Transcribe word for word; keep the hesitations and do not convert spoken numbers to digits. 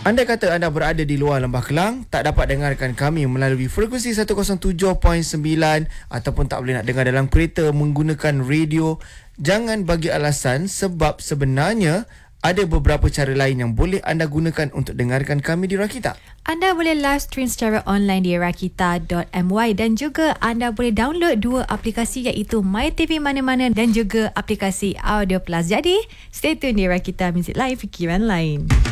Andai kata anda berada di luar Lembah Kelang, tak dapat dengarkan kami melalui frekuensi seratus tujuh perpuluhan sembilan ataupun tak boleh nak dengar dalam kereta menggunakan radio, jangan bagi alasan, sebab sebenarnya ada beberapa cara lain yang boleh anda gunakan untuk dengarkan kami di Rakita. Anda boleh live stream secara online di rakita dot my dan juga anda boleh download dua aplikasi iaitu MyTV Mana-Mana dan juga aplikasi Audio Plus. Jadi, stay tune di Rakita Music Live, fikiran lain.